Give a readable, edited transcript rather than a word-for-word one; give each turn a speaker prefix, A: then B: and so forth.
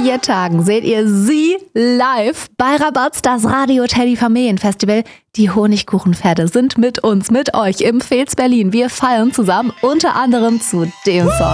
A: 4 Tagen seht ihr sie live bei Rabatz, das Radio Teddy Familienfestival. Die Honigkuchenpferde sind mit uns, mit euch im Fels Berlin. Wir feiern zusammen unter anderem zu dem Song.